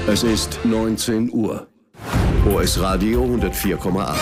Es ist 19 Uhr. OS Radio 104,8.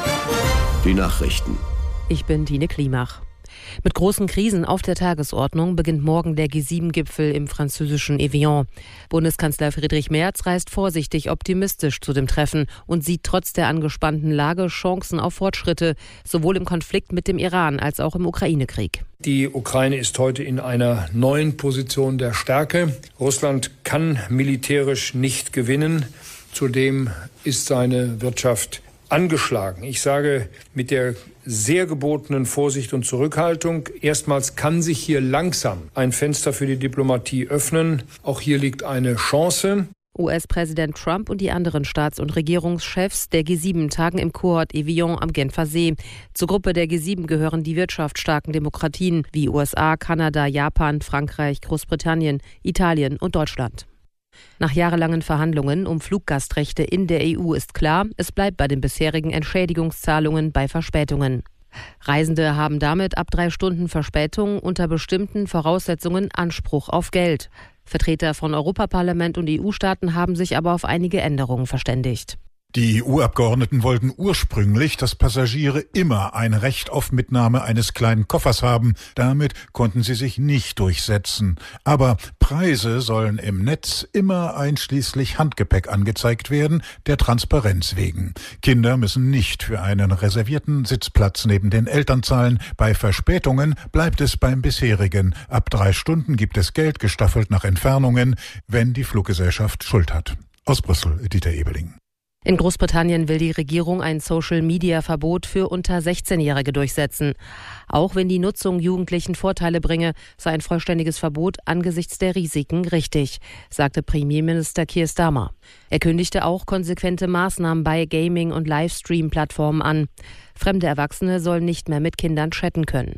Die Nachrichten. Ich bin Tine Klimach. Mit großen Krisen auf der Tagesordnung beginnt morgen der G7-Gipfel im französischen Evian. Bundeskanzler Friedrich Merz reist vorsichtig optimistisch zu dem Treffen und sieht trotz der angespannten Lage Chancen auf Fortschritte, sowohl im Konflikt mit dem Iran als auch im Ukraine-Krieg. Die Ukraine ist heute in einer neuen Position der Stärke. Russland kann militärisch nicht gewinnen. Zudem ist seine Wirtschaft angeschlagen. Ich sage mit der sehr gebotenen Vorsicht und Zurückhaltung, erstmals kann sich hier langsam ein Fenster für die Diplomatie öffnen. Auch hier liegt eine Chance. US-Präsident Trump und die anderen Staats- und Regierungschefs der G7 tagen im Kurort Evian am Genfer See. Zur Gruppe der G7 gehören die wirtschaftsstarken Demokratien wie USA, Kanada, Japan, Frankreich, Großbritannien, Italien und Deutschland. Nach jahrelangen Verhandlungen um Fluggastrechte in der EU ist klar, es bleibt bei den bisherigen Entschädigungszahlungen bei Verspätungen. Reisende haben damit ab 3 Stunden Verspätung unter bestimmten Voraussetzungen Anspruch auf Geld. Vertreter von Europaparlament und EU-Staaten haben sich aber auf einige Änderungen verständigt. Die EU-Abgeordneten wollten ursprünglich, dass Passagiere immer ein Recht auf Mitnahme eines kleinen Koffers haben. Damit konnten sie sich nicht durchsetzen. Aber Preise sollen im Netz immer einschließlich Handgepäck angezeigt werden, der Transparenz wegen. Kinder müssen nicht für einen reservierten Sitzplatz neben den Eltern zahlen. Bei Verspätungen bleibt es beim bisherigen. Ab 3 Stunden gibt es Geld, gestaffelt nach Entfernungen, wenn die Fluggesellschaft Schuld hat. Aus Brüssel, Dieter Ebeling. In Großbritannien will die Regierung ein Social-Media-Verbot für unter 16-Jährige durchsetzen. Auch wenn die Nutzung Jugendlichen Vorteile bringe, sei ein vollständiges Verbot angesichts der Risiken richtig, sagte Premierminister Keir Starmer. Er kündigte auch konsequente Maßnahmen bei Gaming- und Livestream-Plattformen an. Fremde Erwachsene sollen nicht mehr mit Kindern chatten können.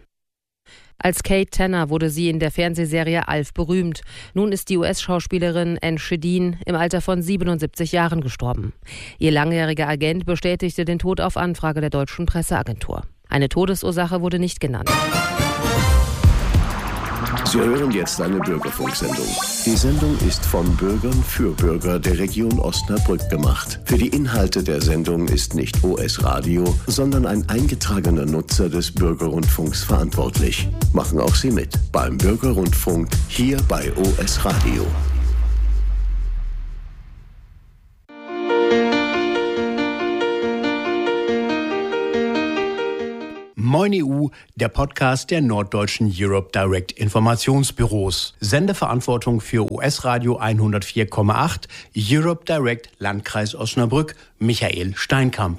Als Kate Tanner wurde sie in der Fernsehserie Alf berühmt. Nun ist die US-Schauspielerin Anne Shedeen im Alter von 77 Jahren gestorben. Ihr langjähriger Agent bestätigte den Tod auf Anfrage der deutschen Presseagentur. Eine Todesursache wurde nicht genannt. Sie hören jetzt eine Bürgerfunksendung. Die Sendung ist von Bürgern für Bürger der Region Osnabrück gemacht. Für die Inhalte der Sendung ist nicht OS Radio, sondern ein eingetragener Nutzer des Bürgerrundfunks verantwortlich. Machen auch Sie mit beim Bürgerrundfunk hier bei OS Radio. Moin EU, der Podcast der norddeutschen Europe Direct Informationsbüros. Sendeverantwortung für OS Radio 104,8, Europe Direct Landkreis Osnabrück, Michael Steinkamp.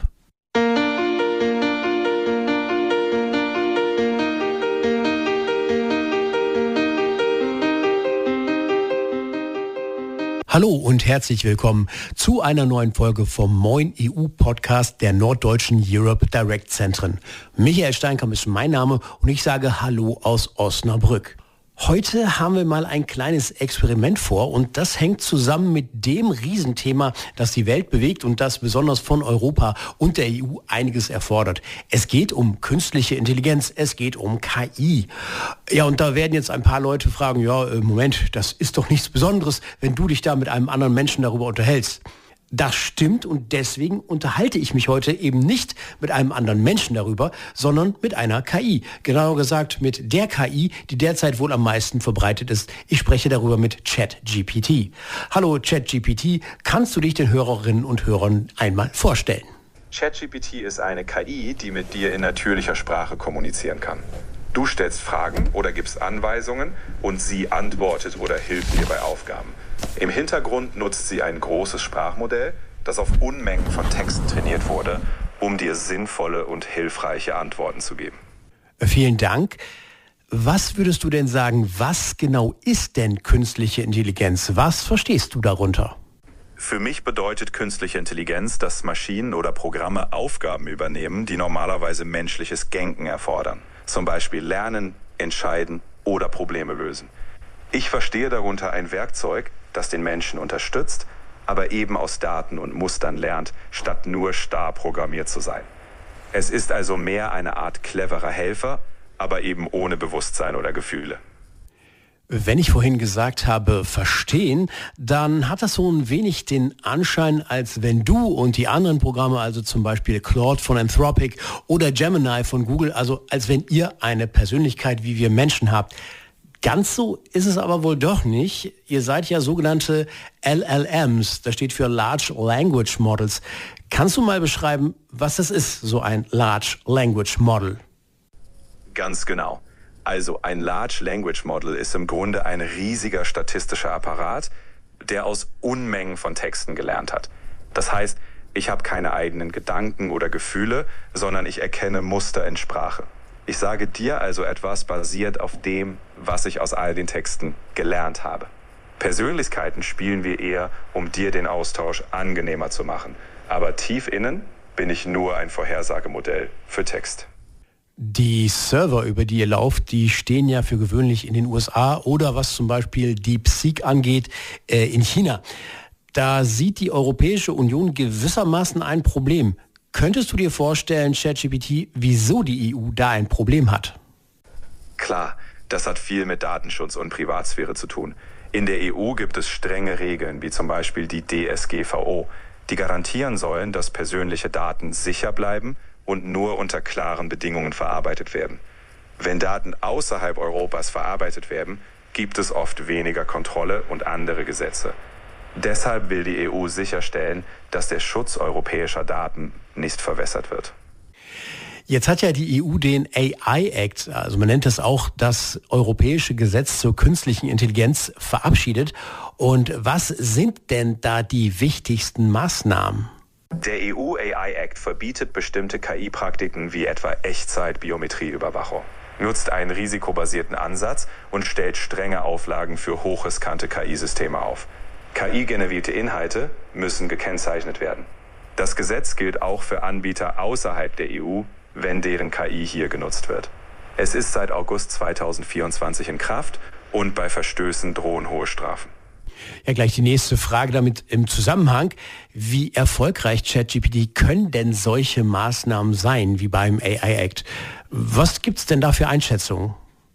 Hallo und herzlich willkommen zu einer neuen Folge vom Moin EU-Podcast der norddeutschen Europe Direct Zentren. Michael Steinkamp ist mein Name und ich sage Hallo aus Osnabrück. Heute haben wir mal ein kleines Experiment vor und das hängt zusammen mit dem Riesenthema, das die Welt bewegt und das besonders von Europa und der EU einiges erfordert. Es geht um künstliche Intelligenz, es geht um KI. Ja, und da werden jetzt ein paar Leute fragen, ja, Moment, das ist doch nichts Besonderes, wenn du dich da mit einem anderen Menschen darüber unterhältst. Das stimmt und deswegen unterhalte ich mich heute eben nicht mit einem anderen Menschen darüber, sondern mit einer KI. Genauer gesagt mit der KI, die derzeit wohl am meisten verbreitet ist. Ich spreche darüber mit ChatGPT. Hallo ChatGPT, kannst du dich den Hörerinnen und Hörern einmal vorstellen? ChatGPT ist eine KI, die mit dir in natürlicher Sprache kommunizieren kann. Du stellst Fragen oder gibst Anweisungen und sie antwortet oder hilft dir bei Aufgaben. Im Hintergrund nutzt sie ein großes Sprachmodell, das auf Unmengen von Texten trainiert wurde, um dir sinnvolle und hilfreiche Antworten zu geben. Vielen Dank. Was würdest du denn sagen, was genau ist denn künstliche Intelligenz? Was verstehst du darunter? Für mich bedeutet künstliche Intelligenz, dass Maschinen oder Programme Aufgaben übernehmen, die normalerweise menschliches Denken erfordern. Zum Beispiel lernen, entscheiden oder Probleme lösen. Ich verstehe darunter ein Werkzeug, das den Menschen unterstützt, aber eben aus Daten und Mustern lernt, statt nur starr programmiert zu sein. Es ist also mehr eine Art cleverer Helfer, aber eben ohne Bewusstsein oder Gefühle. Wenn ich vorhin gesagt habe, verstehen, dann hat das so ein wenig den Anschein, als wenn du und die anderen Programme, also zum Beispiel Claude von Anthropic oder Gemini von Google, also als wenn ihr eine Persönlichkeit wie wir Menschen habt. Ganz so ist es aber wohl doch nicht. Ihr seid ja sogenannte LLMs, das steht für Large Language Models. Kannst du mal beschreiben, was das ist, so ein Large Language Model? Ganz genau. Also ein Large Language Model ist im Grunde ein riesiger statistischer Apparat, der aus Unmengen von Texten gelernt hat. Das heißt, ich habe keine eigenen Gedanken oder Gefühle, sondern ich erkenne Muster in Sprache. Ich sage dir also etwas basiert auf dem, was ich aus all den Texten gelernt habe. Persönlichkeiten spielen wir eher, um dir den Austausch angenehmer zu machen. Aber tief innen bin ich nur ein Vorhersagemodell für Text. Die Server, über die ihr lauft, die stehen ja für gewöhnlich in den USA oder was zum Beispiel DeepSeek angeht, in China. Da sieht die Europäische Union gewissermaßen ein Problem. Könntest du dir vorstellen, ChatGPT, wieso die EU da ein Problem hat? Klar, das hat viel mit Datenschutz und Privatsphäre zu tun. In der EU gibt es strenge Regeln, wie zum Beispiel die DSGVO, die garantieren sollen, dass persönliche Daten sicher bleiben und nur unter klaren Bedingungen verarbeitet werden. Wenn Daten außerhalb Europas verarbeitet werden, gibt es oft weniger Kontrolle und andere Gesetze. Deshalb will die EU sicherstellen, dass der Schutz europäischer Daten nicht verwässert wird. Jetzt hat ja die EU den AI Act, also man nennt es auch das europäische Gesetz zur künstlichen Intelligenz, verabschiedet. Und was sind denn da die wichtigsten Maßnahmen? Der EU AI Act verbietet bestimmte KI-Praktiken wie etwa Echtzeit-Biometrieüberwachung, nutzt einen risikobasierten Ansatz und stellt strenge Auflagen für hochriskante KI-Systeme auf. KI-generierte Inhalte müssen gekennzeichnet werden. Das Gesetz gilt auch für Anbieter außerhalb der EU, wenn deren KI hier genutzt wird. Es ist seit August 2024 in Kraft und bei Verstößen drohen hohe Strafen. Ja, gleich die nächste Frage damit im Zusammenhang. Wie erfolgreich ChatGPT können denn solche Maßnahmen sein, wie beim AI Act? Was gibt's denn da für Einschätzungen?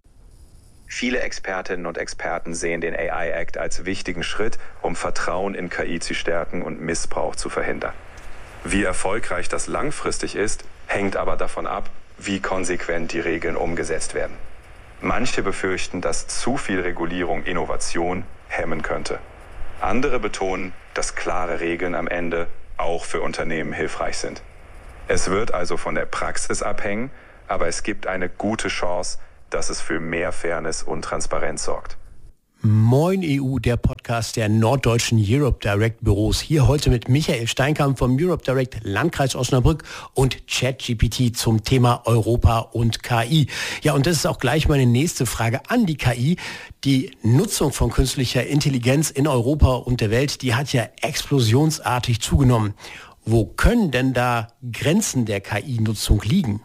Viele Expertinnen und Experten sehen den AI Act als wichtigen Schritt, um Vertrauen in KI zu stärken und Missbrauch zu verhindern. Wie erfolgreich das langfristig ist, hängt aber davon ab, wie konsequent die Regeln umgesetzt werden. Manche befürchten, dass zu viel Regulierung Innovation hemmen könnte. Andere betonen, dass klare Regeln am Ende auch für Unternehmen hilfreich sind. Es wird also von der Praxis abhängen, aber es gibt eine gute Chance, dass es für mehr Fairness und Transparenz sorgt. Moin EU, der Podcast der norddeutschen Europe Direct Büros. Hier heute mit Michael Steinkamp vom Europe Direct Landkreis Osnabrück und ChatGPT zum Thema Europa und KI. Ja, und das ist auch gleich meine nächste Frage an die KI. Die Nutzung von künstlicher Intelligenz in Europa und der Welt, die hat ja explosionsartig zugenommen. Wo können denn da Grenzen der KI-Nutzung liegen?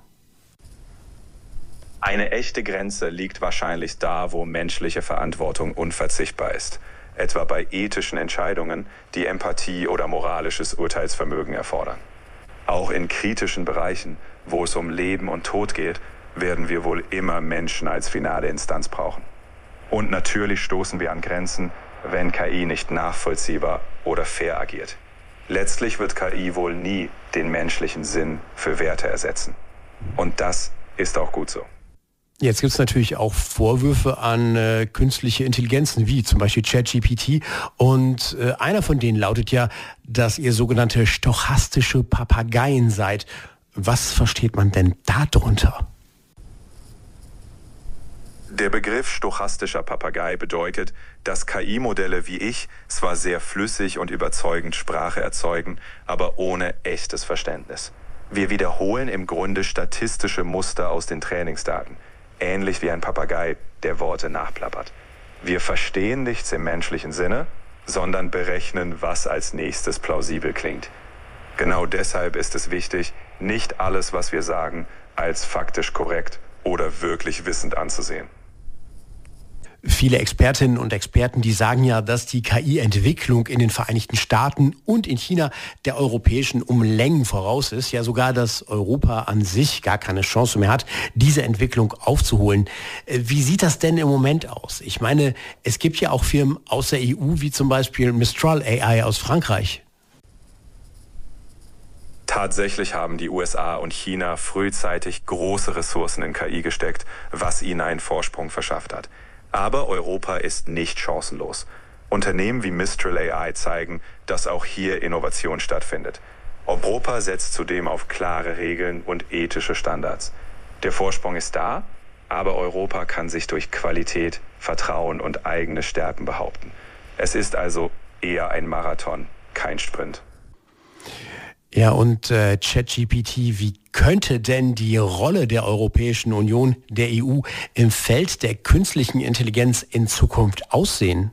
Eine echte Grenze liegt wahrscheinlich da, wo menschliche Verantwortung unverzichtbar ist. Etwa bei ethischen Entscheidungen, die Empathie oder moralisches Urteilsvermögen erfordern. Auch in kritischen Bereichen, wo es um Leben und Tod geht, werden wir wohl immer Menschen als finale Instanz brauchen. Und natürlich stoßen wir an Grenzen, wenn KI nicht nachvollziehbar oder fair agiert. Letztlich wird KI wohl nie den menschlichen Sinn für Werte ersetzen. Und das ist auch gut so. Jetzt gibt es natürlich auch Vorwürfe an künstliche Intelligenzen, wie zum Beispiel ChatGPT. Und einer von denen lautet ja, dass ihr sogenannte stochastische Papageien seid. Was versteht man denn darunter? Der Begriff stochastischer Papagei bedeutet, dass KI-Modelle wie ich zwar sehr flüssig und überzeugend Sprache erzeugen, aber ohne echtes Verständnis. Wir wiederholen im Grunde statistische Muster aus den Trainingsdaten. Ähnlich wie ein Papagei, der Worte nachplappert. Wir verstehen nichts im menschlichen Sinne, sondern berechnen, was als nächstes plausibel klingt. Genau deshalb ist es wichtig, nicht alles, was wir sagen, als faktisch korrekt oder wirklich wissend anzusehen. Viele Expertinnen und Experten, die sagen ja, dass die KI-Entwicklung in den Vereinigten Staaten und in China der europäischen um Längen voraus ist. Ja, sogar, dass Europa an sich gar keine Chance mehr hat, diese Entwicklung aufzuholen. Wie sieht das denn im Moment aus? Ich meine, es gibt ja auch Firmen aus der EU, wie zum Beispiel Mistral AI aus Frankreich. Tatsächlich haben die USA und China frühzeitig große Ressourcen in KI gesteckt, was ihnen einen Vorsprung verschafft hat. Aber Europa ist nicht chancenlos. Unternehmen wie Mistral AI zeigen, dass auch hier Innovation stattfindet. Europa setzt zudem auf klare Regeln und ethische Standards. Der Vorsprung ist da, aber Europa kann sich durch Qualität, Vertrauen und eigene Stärken behaupten. Es ist also eher ein Marathon, kein Sprint. Ja, und ChatGPT, wie könnte denn die Rolle der Europäischen Union, der EU, im Feld der künstlichen Intelligenz in Zukunft aussehen?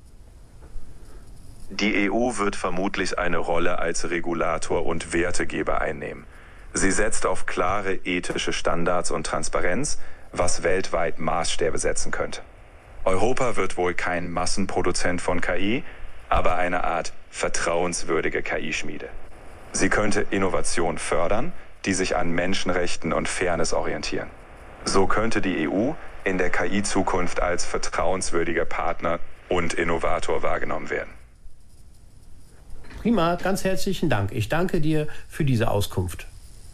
Die EU wird vermutlich eine Rolle als Regulator und Wertegeber einnehmen. Sie setzt auf klare ethische Standards und Transparenz, was weltweit Maßstäbe setzen könnte. Europa wird wohl kein Massenproduzent von KI, aber eine Art vertrauenswürdige KI-Schmiede. Sie könnte Innovation fördern, die sich an Menschenrechten und Fairness orientieren. So könnte die EU in der KI-Zukunft als vertrauenswürdiger Partner und Innovator wahrgenommen werden. Prima, ganz herzlichen Dank. Ich danke dir für diese Auskunft.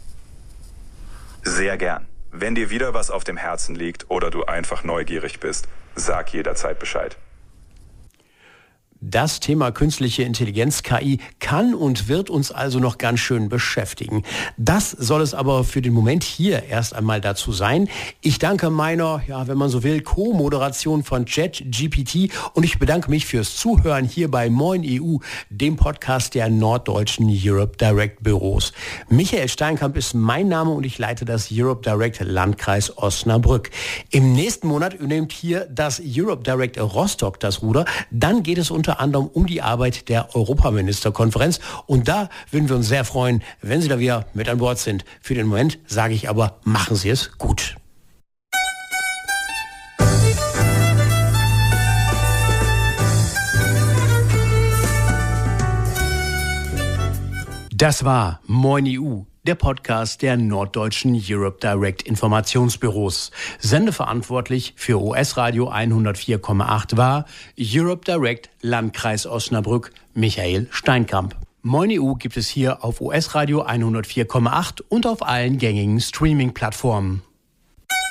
Sehr gern. Wenn dir wieder was auf dem Herzen liegt oder du einfach neugierig bist, sag jederzeit Bescheid. Das Thema künstliche Intelligenz, KI, kann und wird uns also noch ganz schön beschäftigen. Das soll es aber für den Moment hier erst einmal dazu sein. Ich danke meiner, ja, wenn man so will, Co-Moderation von ChatGPT und ich bedanke mich fürs Zuhören hier bei Moin EU, dem Podcast der norddeutschen Europe Direct Büros. Michael Steinkamp ist mein Name und ich leite das Europe Direct Landkreis Osnabrück. Im nächsten Monat übernimmt hier das Europe Direct Rostock das Ruder. Dann geht es unter anderem um die Arbeit der Europaministerkonferenz. Und da würden wir uns sehr freuen, wenn Sie da wieder mit an Bord sind. Für den Moment sage ich aber, machen Sie es gut. Das war Moin EU, der Podcast der norddeutschen Europe Direct Informationsbüros. Sendeverantwortlich für OS Radio 104,8 war Europe Direct Landkreis Osnabrück Michael Steinkamp. Moin EU gibt es hier auf OS Radio 104,8 und auf allen gängigen Streaming-Plattformen.